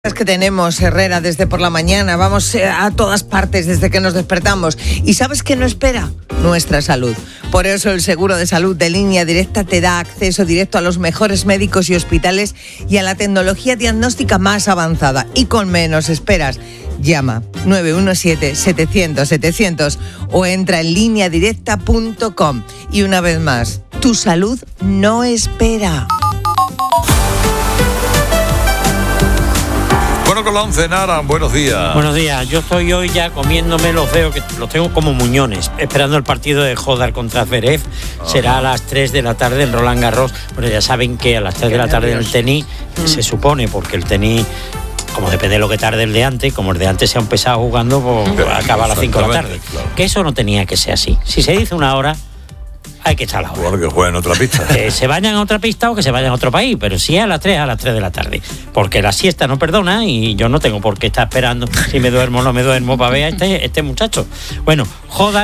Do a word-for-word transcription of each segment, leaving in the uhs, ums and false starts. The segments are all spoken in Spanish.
Es que tenemos, Herrera, desde por la mañana, vamos a todas partes desde que nos despertamos. ¿Y sabes qué no espera? Nuestra salud. Por eso el seguro de salud de Línea Directa te da acceso directo a los mejores médicos y hospitales y a la tecnología diagnóstica más avanzada y con menos esperas. Llama nueve uno siete, setecientos, setecientos o entra en línea directa punto com. Y una vez más, tu salud no espera. Bueno, con la once, Nara, buenos días. Buenos días, yo estoy hoy ya comiéndome los dedos, que los tengo como muñones, esperando el partido de Hodar contra Zverev. Oh. Será a las tres de la tarde en Roland Garros. Bueno, ya saben que a las tres de la tarde en el tenis, mm. se supone, porque el tenis, como depende de lo que tarde el de antes, como el de antes se ha empezado jugando, pues acaba a las cinco de la tarde. Claro. Que eso no tenía que ser así. Si se dice una hora, hay que echar la hora. Bueno, que jueguen en otra pista. Que se vayan a otra pista o que se vayan a otro país, pero si es a las tres, a las tres de la tarde. Porque la siesta no perdona y yo no tengo por qué estar esperando si me duermo o no me duermo para ver a este, este muchacho. Bueno, Hodar,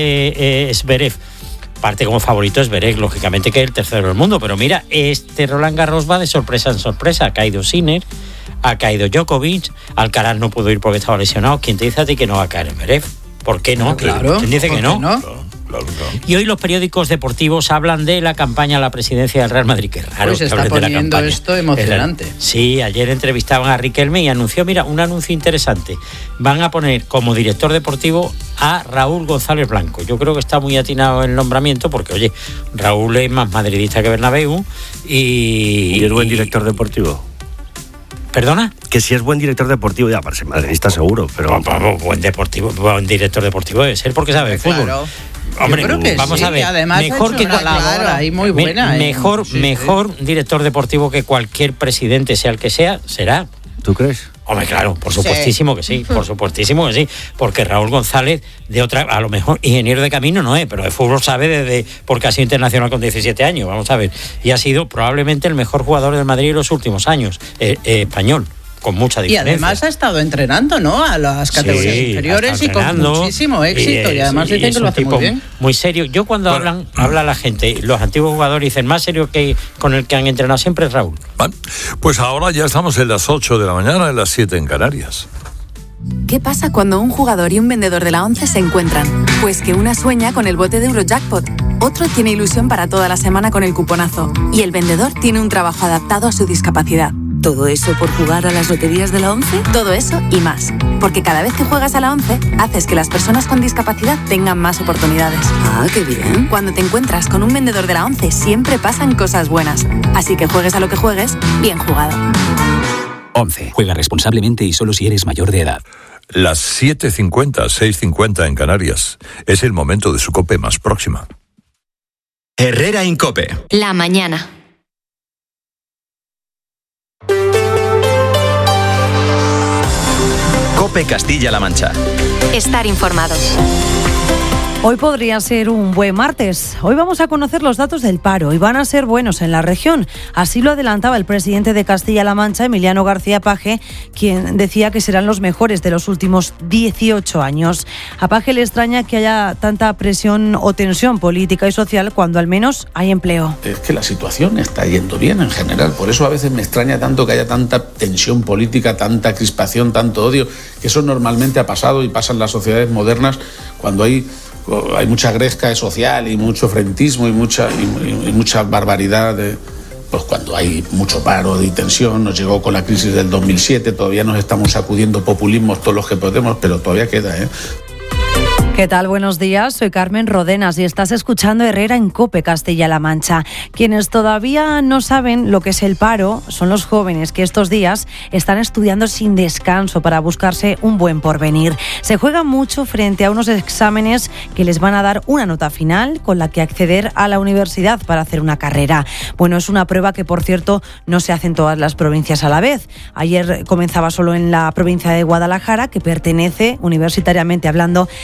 eh, eh, Zverev. Parte como favorito es Zverev, lógicamente, que es el tercero del mundo. Pero mira, este Roland Garros va de sorpresa en sorpresa. Ha caído Sinner, ha caído Djokovic, Alcaraz no pudo ir porque estaba lesionado. ¿Quién te dice a ti que no va a caer Zverev? ¿Por qué no? Claro. ¿Quién dice que no? no? Claro. Claro, claro. Y hoy los periódicos deportivos hablan de la campaña a la presidencia del Real Madrid. Qué raro. Pues se está poniendo esto emocionante. El, sí, ayer entrevistaban a Riquelme y anunció, mira, un anuncio interesante. Van a poner como director deportivo a Raúl González Blanco. Yo creo que está muy atinado el nombramiento porque, oye, Raúl es más madridista que Bernabéu y... ¿Y es buen director deportivo? ¿Perdona? Que si es buen director deportivo, ya para ser madridista seguro, pero... Vamos, buen deportivo, buen director deportivo debe ser porque sabe de fútbol. Claro. Hombre, yo creo que vamos sí, a ver, además mejor ha que hecho una labor ahí muy buena. Me, ¿eh? Mejor, sí, mejor sí. director deportivo que cualquier presidente, sea el que sea, será. ¿Tú crees? Hombre, claro, por supuestísimo que sí, por supuestísimo que sí, porque Raúl González, de otra, a lo mejor ingeniero de camino no es, pero de fútbol sabe desde, porque ha sido internacional con diecisiete años, vamos a ver, y ha sido probablemente el mejor jugador del Madrid en los últimos años, eh, eh, español. Con mucha diferencia. Y además ha estado entrenando, ¿no? A las categorías sí, inferiores y con muchísimo éxito. Y, y además sí, dicen que lo hace muy bien. Muy serio. Yo cuando bueno, hablan, habla la gente, los antiguos jugadores dicen más serio que con el que han entrenado siempre es Raúl. Bueno, pues ahora ya estamos en las ocho de la mañana, en las siete en Canarias. ¿Qué pasa cuando un jugador y un vendedor de la once se encuentran? Pues que una sueña con el bote de Eurojackpot, otro tiene ilusión para toda la semana con el cuponazo y el vendedor tiene un trabajo adaptado a su discapacidad. ¿Todo eso por jugar a las loterías de la once? Todo eso y más. Porque cada vez que juegas a la once, haces que las personas con discapacidad tengan más oportunidades. Ah, qué bien. Cuando te encuentras con un vendedor de la once, siempre pasan cosas buenas. Así que juegues a lo que juegues, bien jugado. once. Juega responsablemente y solo si eres mayor de edad. Las siete cincuenta, seis cincuenta en Canarias. Es el momento de su COPE más próxima. Herrera en COPE. La mañana. COPE Castilla-La Mancha. Estar informados. Hoy podría ser un buen martes. Hoy vamos a conocer los datos del paro y van a ser buenos en la región. Así lo adelantaba el presidente de Castilla-La Mancha, Emiliano García Paje, quien decía que serán los mejores de los últimos dieciocho años. A Paje le extraña que haya tanta presión o tensión política y social cuando al menos hay empleo. Es que la situación está yendo bien en general. Por eso a veces me extraña tanto que haya tanta tensión política, tanta crispación, tanto odio, que eso normalmente ha pasado y pasa en las sociedades modernas cuando hay... hay mucha gresca social y mucho frentismo y mucha, y, y mucha barbaridad, de, pues cuando hay mucho paro y tensión. Nos llegó con la crisis del dos mil siete, todavía nos estamos sacudiendo populismos todos los que podemos, pero todavía queda, ¿eh? ¿Qué tal? Buenos días, soy Carmen Rodenas y estás escuchando Herrera en COPE Castilla-La Mancha. Quienes todavía no saben lo que es el paro son los jóvenes que estos días están estudiando sin descanso para buscarse un buen porvenir. Se juega mucho frente a unos exámenes que les van a dar una nota final con la que acceder a la universidad para hacer una carrera. Bueno, es una prueba que, por cierto, no se hace en todas las provincias a la vez. Ayer comenzaba solo en la provincia de Guadalajara, que pertenece, universitariamente hablando, a la Universidad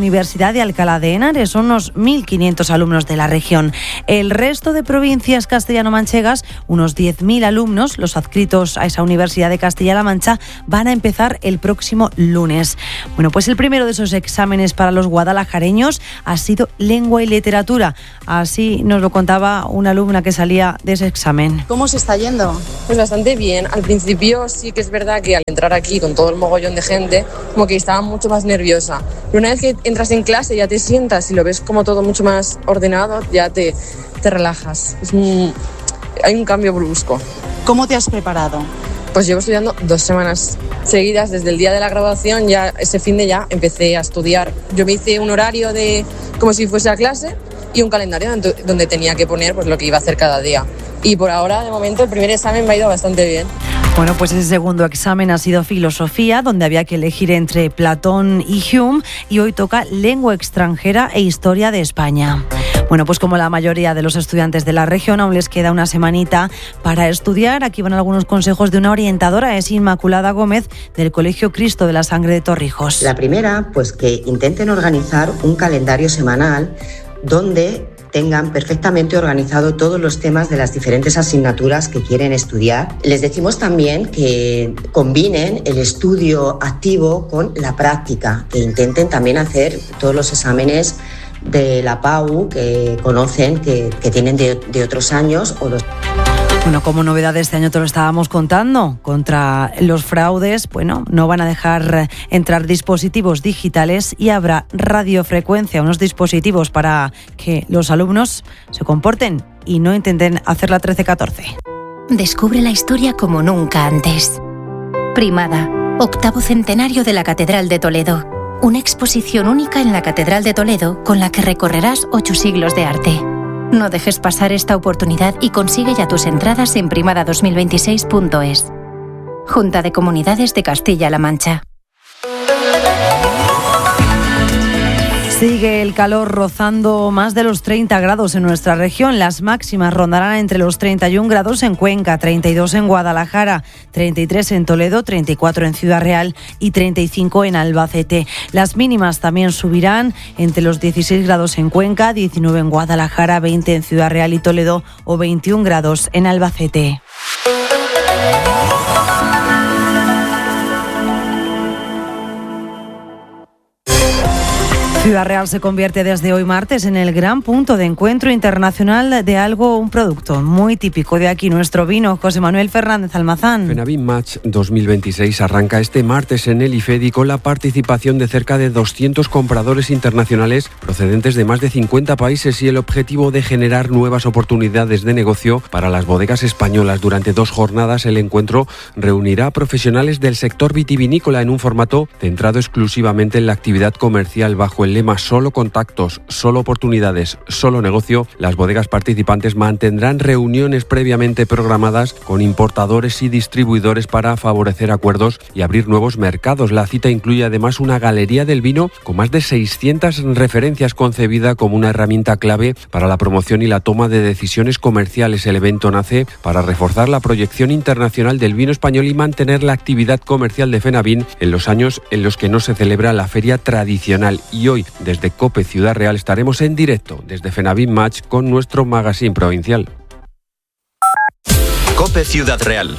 Universidad de Alcalá de Henares. Son unos mil quinientos alumnos de la región. El resto de provincias castellano-manchegas, unos diez mil alumnos, los adscritos a esa Universidad de Castilla-La Mancha, van a empezar el próximo lunes. Bueno, pues el primero de esos exámenes para los guadalajareños ha sido lengua y literatura. Así nos lo contaba una alumna que salía de ese examen. ¿Cómo se está yendo? Pues bastante bien. Al principio sí que es verdad que al entrar aquí con todo el mogollón de gente, como que estaba mucho más nerviosa. Pero una vez que entras en clase, ya te sientas y lo ves como todo mucho más ordenado, ya te, te relajas. Es un, hay un cambio brusco. ¿Cómo te has preparado? Pues llevo estudiando dos semanas seguidas, desde el día de la graduación, ya ese fin de ya empecé a estudiar. Yo me hice un horario de como si fuese a clase y un calendario donde tenía que poner pues lo que iba a hacer cada día. Y por ahora, de momento, el primer examen me ha ido bastante bien. Bueno, pues ese segundo examen ha sido filosofía, donde había que elegir entre Platón y Hume, y hoy toca lengua extranjera e historia de España. Bueno, pues como la mayoría de los estudiantes de la región, aún les queda una semanita para estudiar. Aquí van algunos consejos de una orientadora, es Inmaculada Gómez, del Colegio Cristo de la Sangre de Torrijos. La primera, pues que intenten organizar un calendario semanal donde tengan perfectamente organizado todos los temas de las diferentes asignaturas que quieren estudiar. Les decimos también que combinen el estudio activo con la práctica, que intenten también hacer todos los exámenes de la P A U que conocen, que, que tienen de, de otros años o los... Bueno, como novedad de este año te lo estábamos contando, contra los fraudes, bueno, no van a dejar entrar dispositivos digitales y habrá radiofrecuencia, unos dispositivos para que los alumnos se comporten y no intenten hacer la trece catorce. Descubre la historia como nunca antes. Primada, octavo centenario de la Catedral de Toledo. Una exposición única en la Catedral de Toledo con la que recorrerás ocho siglos de arte. No dejes pasar esta oportunidad y consigue ya tus entradas en primada dos mil veintiséis punto es. Junta de Comunidades de Castilla-La Mancha. Sigue el calor rozando más de los treinta grados en nuestra región. Las máximas rondarán entre los treinta y un grados en Cuenca, treinta y dos en Guadalajara, treinta y tres en Toledo, treinta y cuatro en Ciudad Real y treinta y cinco en Albacete. Las mínimas también subirán entre los dieciséis grados en Cuenca, diecinueve en Guadalajara, veinte en Ciudad Real y Toledo o veintiún grados en Albacete. Ciudad Real se convierte desde hoy martes en el gran punto de encuentro internacional de algo, un producto muy típico de aquí, nuestro vino. José Manuel Fernández Almazán. FENAVIN Match dos mil veintiséis arranca este martes en el IFEDI con la participación de cerca de doscientos compradores internacionales procedentes de más de cincuenta países y el objetivo de generar nuevas oportunidades de negocio para las bodegas españolas. Durante dos jornadas el encuentro reunirá a profesionales del sector vitivinícola en un formato centrado exclusivamente en la actividad comercial bajo el lema solo contactos, solo oportunidades, solo negocio. Las bodegas participantes mantendrán reuniones previamente programadas con importadores y distribuidores para favorecer acuerdos y abrir nuevos mercados. La cita incluye además una galería del vino con más de seiscientas referencias, concebida como una herramienta clave para la promoción y la toma de decisiones comerciales. El evento nace para reforzar la proyección internacional del vino español y mantener la actividad comercial de FENAVIN en los años en los que no se celebra la feria tradicional. Y hoy, desde COPE Ciudad Real, estaremos en directo desde FENAVIN Match con nuestro magazine provincial. COPE Ciudad Real.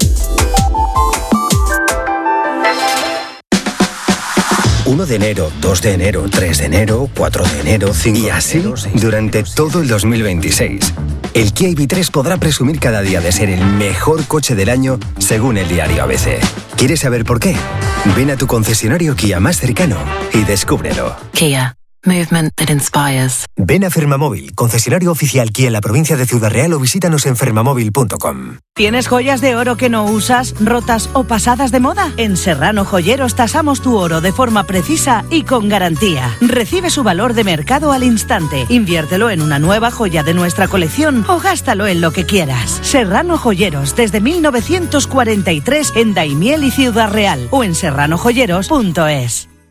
uno de enero, dos de enero, tres de enero, cuatro de enero, cinco y así durante todo el dos mil veintiséis. El Kia I V tres podrá presumir cada día de ser el mejor coche del año según el diario A B C. ¿Quieres saber por qué? Ven a tu concesionario Kia más cercano y descúbrelo. Kia. Movement that inspires. Ven a Fermamóvil, concesionario oficial Kia en la provincia de Ciudad Real, o visítanos en fermamóvil punto com. ¿Tienes joyas de oro que no usas, rotas o pasadas de moda? En Serrano Joyeros tasamos tu oro de forma precisa y con garantía. Recibe su valor de mercado al instante. Inviértelo en una nueva joya de nuestra colección o gástalo en lo que quieras. Serrano Joyeros, desde mil novecientos cuarenta y tres en Daimiel y Ciudad Real, o en serrano joyeros punto es.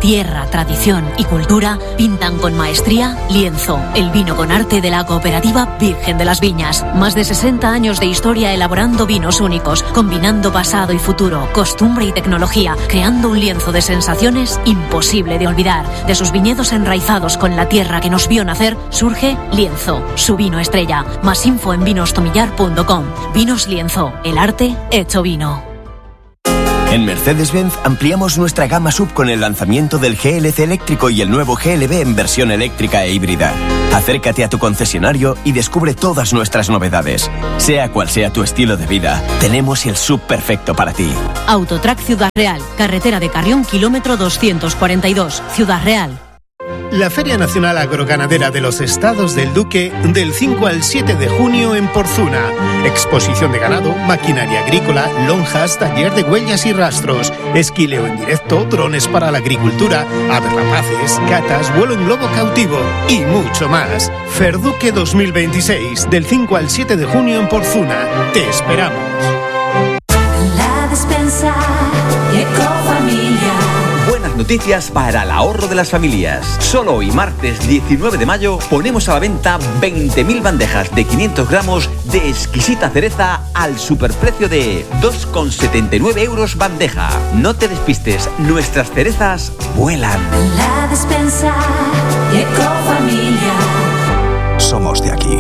tierra, tradición y cultura, pintan con maestría Lienzo, el vino con arte de la cooperativa Virgen de las Viñas. Más de sesenta años de historia elaborando vinos únicos, combinando pasado y futuro, costumbre y tecnología, creando un lienzo de sensaciones imposible de olvidar. De sus viñedos enraizados con la tierra que nos vio nacer, surge Lienzo, su vino estrella. Más info en vinos tomillar punto com. Vinos Lienzo, el arte hecho vino. En Mercedes-Benz ampliamos nuestra gama sub con el lanzamiento del G L C eléctrico y el nuevo G L B en versión eléctrica e híbrida. Acércate a tu concesionario y descubre todas nuestras novedades. Sea cual sea tu estilo de vida, tenemos el sub perfecto para ti. Autotrack Ciudad Real, carretera de Carrión, kilómetro doscientos cuarenta y dos, Ciudad Real. La Feria Nacional Agroganadera de los Estados del Duque del cinco al siete de junio en Porzuna. Exposición de ganado, maquinaria agrícola, lonjas, taller de huellas y rastros, esquileo en directo, drones para la agricultura, aves rapaces, catas, vuelo en globo cautivo y mucho más. Ferduque dos mil veintiséis, del cinco al siete de junio en Porzuna. Te esperamos. La despensa Ecofamilia. Buenas noticias para el ahorro de las familias. Solo hoy, martes diecinueve de mayo, ponemos a la venta veinte mil bandejas de quinientos gramos de exquisita cereza al superprecio de dos con setenta y nueve euros bandeja. No te despistes, nuestras cerezas vuelan. La despensa Ecofamilia. Somos de aquí.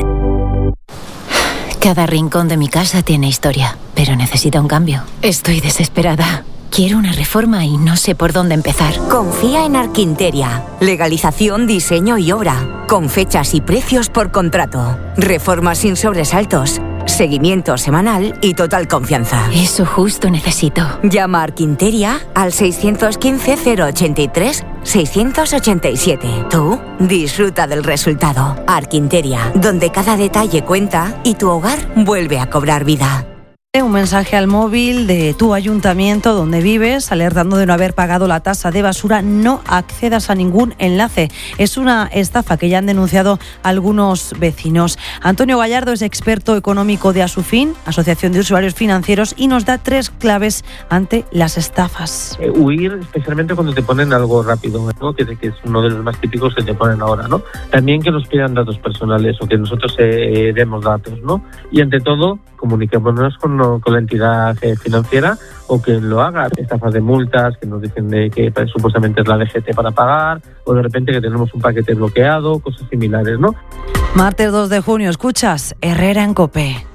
Cada rincón de mi casa tiene historia, pero necesita un cambio. Estoy desesperada. Quiero una reforma y no sé por dónde empezar. Confía en Arquinteria. Legalización, diseño y obra. Con fechas y precios por contrato. Reformas sin sobresaltos. Seguimiento semanal y total confianza. Eso justo necesito. Llama a Arquinteria al seiscientos quince cero ochenta y tres seiscientos ochenta y siete. Tú disfruta del resultado. Arquinteria, donde cada detalle cuenta y tu hogar vuelve a cobrar vida. Un mensaje al móvil de tu ayuntamiento donde vives, alertando de no haber pagado la tasa de basura. No accedas a ningún enlace. Es una estafa que ya han denunciado algunos vecinos. Antonio Gallardo es experto económico de Asufin, Asociación de Usuarios Financieros, y nos da tres claves ante las estafas. Eh, huir, especialmente cuando te ponen algo rápido, ¿no? que, que es uno de los más típicos que te ponen ahora, ¿no? También que nos pidan datos personales o que nosotros eh, demos datos, ¿no? Y ante todo, comuniquémonos con con la entidad financiera o quien lo haga. Estafas de multas que nos dicen de que pues, supuestamente es la D G T para pagar, o de repente que tenemos un paquete bloqueado, cosas similares, ¿no? Martes dos de junio, escuchas Herrera en COPE.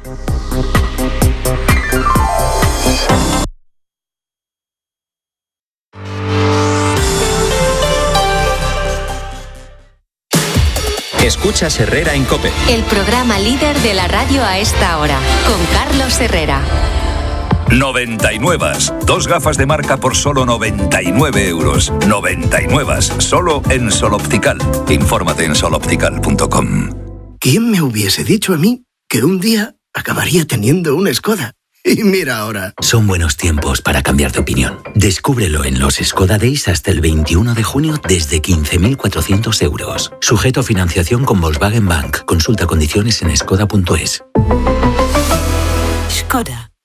Escuchas Herrera en COPE. El programa líder de la radio a esta hora, con Carlos Herrera. noventa y nueve. Dos gafas de marca por solo noventa y nueve euros. noventa y nueve. Solo en Sol Optical. Infórmate en sol optical punto com. ¿Quién me hubiese dicho a mí que un día acabaría teniendo una Skoda? Y mira ahora. Son buenos tiempos para cambiar de opinión. Descúbrelo en los Skoda Days hasta el veintiuno de junio desde quince mil cuatrocientos euros. Sujeto a financiación con Volkswagen Bank. Consulta condiciones en skoda punto es. Skoda.